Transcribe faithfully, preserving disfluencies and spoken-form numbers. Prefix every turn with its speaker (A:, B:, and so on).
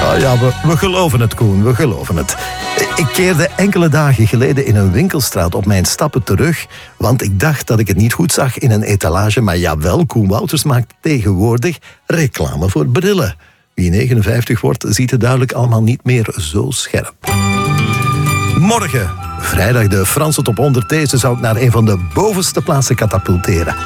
A: Oh ja, we, we geloven het, Koen, we geloven het. Ik keerde enkele dagen geleden in een winkelstraat op mijn stappen terug, want ik dacht dat ik het niet goed zag in een etalage, maar jawel, Koen Wouters maakt tegenwoordig reclame voor brillen. Wie negenenvijftig wordt, ziet het duidelijk allemaal niet meer zo scherp. Morgen, vrijdag de Franse top honderd, deze zou ik naar een van de bovenste plaatsen katapulteren.